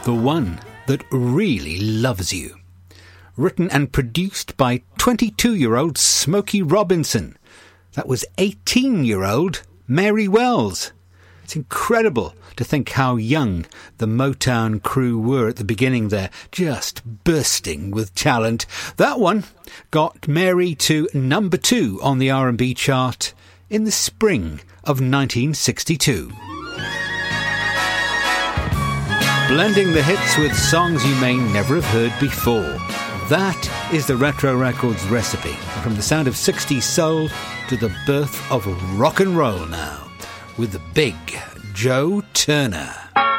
The One That Really Loves You. Written and produced by 22-year-old Smokey Robinson. That was 18-year-old Mary Wells. It's incredible to think how young the Motown crew were at the beginning there, just bursting with talent. That one got Mary to number 2 on the R&B chart in the spring of 1962. Blending the hits with songs you may never have heard before. That is the Retro Records recipe. From the sound of 60s soul to the birth of rock and roll now, with the big Joe Turner.